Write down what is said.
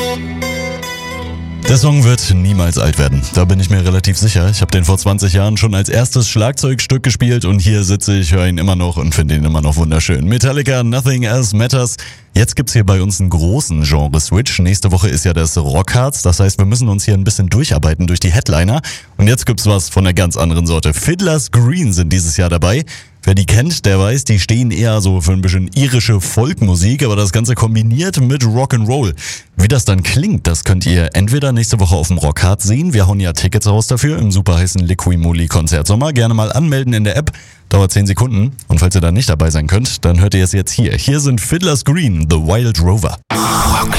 Der Song wird niemals alt werden, da bin ich mir relativ sicher. Ich habe den vor 20 Jahren schon als erstes Schlagzeugstück gespielt und hier sitze ich, höre ihn immer noch und finde ihn immer noch wunderschön. Metallica, Nothing Else Matters. Jetzt gibt's hier bei uns einen großen Genre-Switch. Nächste Woche ist ja das Rockharz, das heißt, wir müssen uns hier ein bisschen durcharbeiten durch die Headliner. Und jetzt gibt's was von einer ganz anderen Sorte. Fiddler's Green sind dieses Jahr dabei. Wer die kennt, der weiß, die stehen eher so für ein bisschen irische Folkmusik, aber das Ganze kombiniert mit Rock'n'Roll. Wie das dann klingt, das könnt ihr entweder nächste Woche auf dem Rockharz sehen, wir hauen ja Tickets raus dafür im super heißen Liqui-Moly Konzert Sommer. Gerne mal anmelden in der App, dauert 10 Sekunden. Und falls ihr da nicht dabei sein könnt, dann hört ihr es jetzt hier. Hier sind Fiddler's Green, The Wild Rover.